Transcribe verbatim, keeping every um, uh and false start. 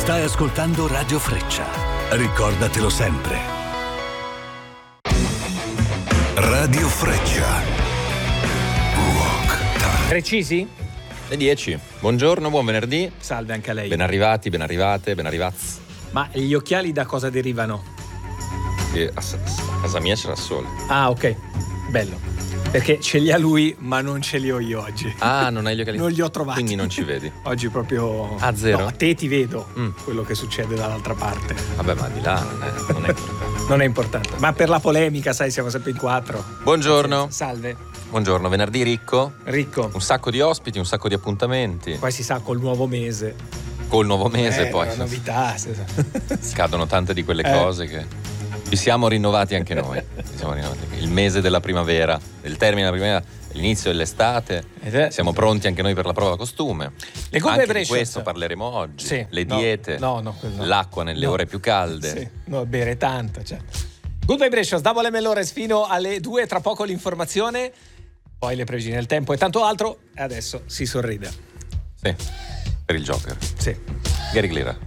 Stai ascoltando Radio Freccia. Ricordatelo sempre. Radio Freccia. Rock Time. Precisi? Le dieci. Buongiorno, buon venerdì. Salve anche a lei. Ben arrivati, ben arrivate, ben arrivati. Ma gli occhiali da cosa derivano? E a, a casa mia c'era il sole. Ah, ok. Bello. Perché ce li ha lui, ma non ce li ho io oggi. Ah, non hai gli occhiali? Non li ho trovati. Quindi non ci vedi. Oggi proprio... Ah, zero? No, a te ti vedo. Mm. Quello che succede dall'altra parte. Vabbè, ma di là non è, non è importante. Non è importante. Ma per la polemica, sai, siamo sempre in quattro. Buongiorno. Salve. Buongiorno, venerdì ricco. Ricco. Un sacco di ospiti, un sacco di appuntamenti. Poi si sa col nuovo mese. Col nuovo mese eh, poi. Una novità. Se... Scadono tante di quelle eh. cose che... Ci siamo rinnovati anche noi. Ci siamo rinnovati. Il mese della primavera, il termine della primavera, l'inizio dell'estate. È... Siamo pronti anche noi per la prova costume. Le gomme anche Brescia. Di questo parleremo oggi. Sì. Le no, diete, no, no, no. l'acqua nelle no. ore più calde. Sì. No, bere tanto. Cioè. Good Vibrations, da Vole Mellores fino alle due, tra poco l'informazione, poi le previsioni del tempo e tanto altro. E adesso si sorride. Sì, per il Joker. Sì. Gary Glitter.